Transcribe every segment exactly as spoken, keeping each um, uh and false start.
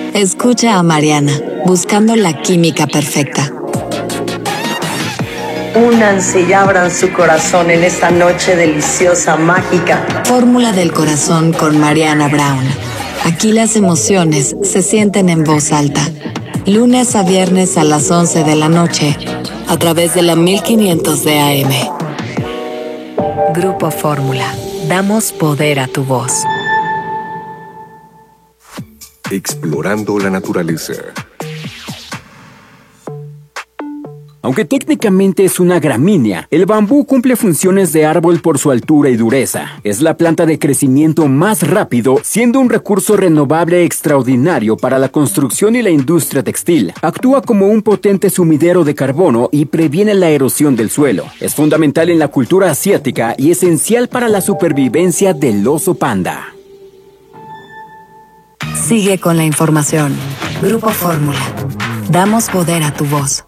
Escucha a Mariana, buscando la química perfecta. Únanse y abran su corazón en esta noche deliciosa, mágica. Fórmula del corazón con Mariana Brown. Aquí las emociones se sienten en voz alta. Lunes a viernes a las once de la noche, a través de la mil quinientos de A M. Grupo Fórmula. Damos poder a tu voz. Explorando la naturaleza. Aunque técnicamente es una gramínea, el bambú cumple funciones de árbol por su altura y dureza. Es la planta de crecimiento más rápido, siendo un recurso renovable extraordinario para la construcción y la industria textil. Actúa como un potente sumidero de carbono y previene la erosión del suelo. Es fundamental en la cultura asiática y esencial para la supervivencia del oso panda. Sigue con la información. Grupo Fórmula. Damos poder a tu voz.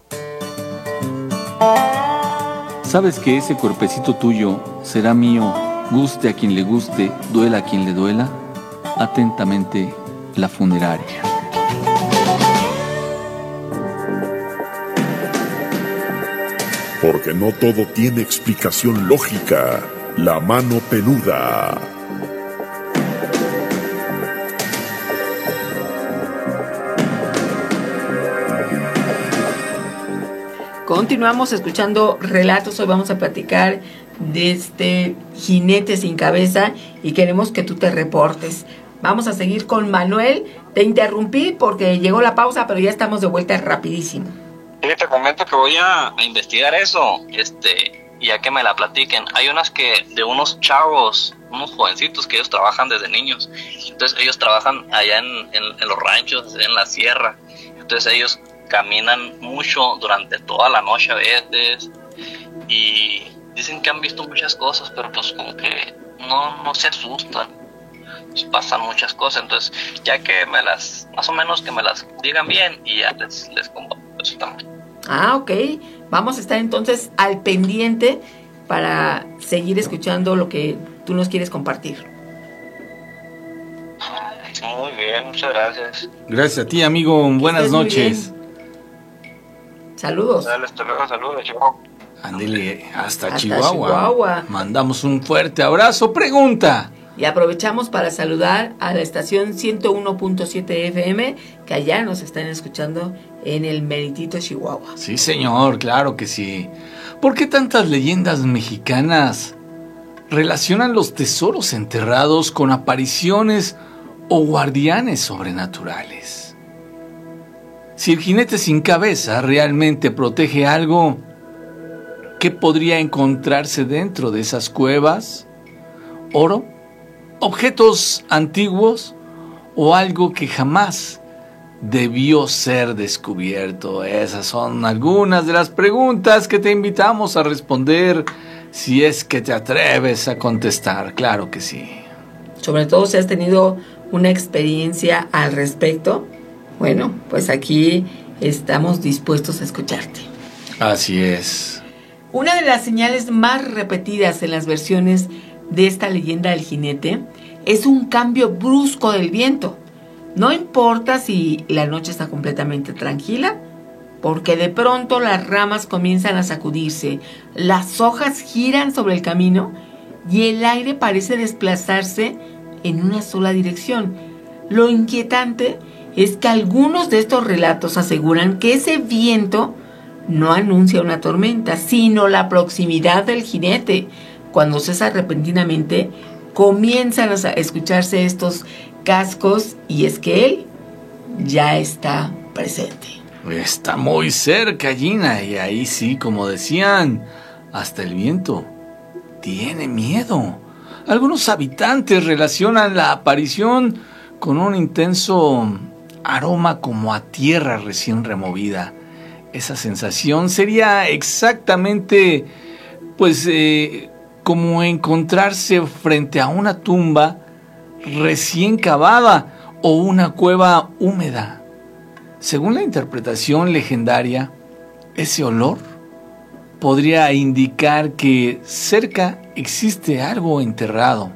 Sabes que ese cuerpecito tuyo será mío, guste a quien le guste, duela a quien le duela. Atentamente, la funeraria. Porque no todo tiene explicación lógica. La mano peluda. Continuamos escuchando relatos. Hoy vamos a platicar de este jinete sin cabeza y queremos que tú te reportes. Vamos a seguir con Manuel. Te interrumpí porque llegó la pausa, pero ya estamos de vuelta rapidísimo. Sí, te comento que voy a, a investigar eso, este, y a que me la platiquen. Hay unas que, de unos chavos, unos jovencitos que ellos trabajan desde niños. Entonces ellos trabajan allá en, en, en los ranchos, en la sierra. Entonces ellos caminan mucho durante toda la noche a veces y dicen que han visto muchas cosas, pero pues como que no, no se asustan, pues pasan muchas cosas. Entonces ya que me las, más o menos que me las digan bien y ya les, les comparto eso también. Ah, ok, vamos a estar entonces al pendiente para seguir escuchando lo que tú nos quieres compartir. Muy bien, muchas gracias. Gracias a ti, amigo, buenas noches. Saludos. Dale, hasta luego, saludos, Chihuahua. Ándele, hasta, Hasta Chihuahua. Chihuahua. Mandamos un fuerte abrazo. Pregunta. Y aprovechamos para saludar a la estación ciento uno punto siete F M, que allá nos están escuchando en el meritito Chihuahua. Sí, señor, claro que sí. ¿Por qué tantas leyendas mexicanas relacionan los tesoros enterrados con apariciones o guardianes sobrenaturales? Si el jinete sin cabeza realmente protege algo, ¿qué podría encontrarse dentro de esas cuevas? ¿Oro? ¿Objetos antiguos? ¿O algo que jamás debió ser descubierto? Esas son algunas de las preguntas que te invitamos a responder, si es que te atreves a contestar. Claro que sí. Sobre todo si has tenido una experiencia al respecto. Bueno, pues aquí estamos dispuestos a escucharte. Así es. Una de las señales más repetidas en las versiones de esta leyenda del jinete es un cambio brusco del viento. No importa si la noche está completamente tranquila, porque de pronto las ramas comienzan a sacudirse, las hojas giran sobre el camino y el aire parece desplazarse en una sola dirección. Lo inquietante es que algunos de estos relatos aseguran que ese viento no anuncia una tormenta, sino la proximidad del jinete. Cuando cesa repentinamente, comienzan a escucharse estos cascos y es que él ya está presente. Está muy cerca, Gina, y ahí sí, como decían, hasta el viento tiene miedo. Algunos habitantes relacionan la aparición con un intenso aroma como a tierra recién removida. Esa sensación sería exactamente, pues, eh, como encontrarse frente a una tumba recién cavada o una cueva húmeda. Según la interpretación legendaria, ese olor podría indicar que cerca existe algo enterrado.